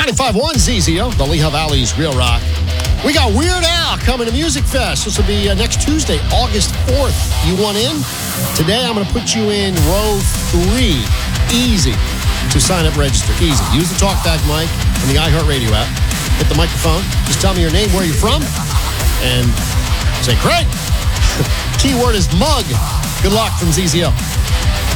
95.1 ZZO, the Lehigh Valley's Real Rock. We got Weird Al coming to Music Fest. This will be next Tuesday, August 4th. You want in? Today, I'm going to put you in row 3. Easy to sign up, register. Easy. Use the TalkBack mic from the iHeartRadio app. Hit the microphone. Just tell me your name, where you're from, and say, Craig. Keyword is mug. Good luck from ZZO.